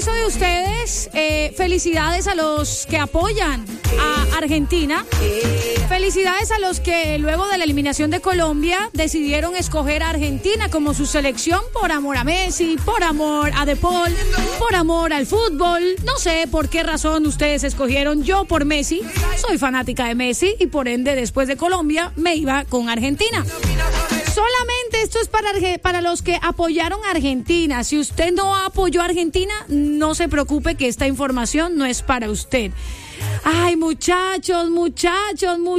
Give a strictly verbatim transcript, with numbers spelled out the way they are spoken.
permiso de ustedes, eh, felicidades a los que apoyan a Argentina. Felicidades a los que luego de la eliminación de Colombia decidieron escoger a Argentina como su selección por amor a Messi, por amor a De Paul, por amor al fútbol. No sé por qué razón ustedes escogieron. Yo por Messi, soy fanática de Messi y por ende después de Colombia me iba con Argentina. Solamente esto es para, para los que apoyaron a Argentina. Si usted no apoyó a Argentina, no se preocupe que esta información no es para usted. Ay, muchachos, muchachos, muchachos.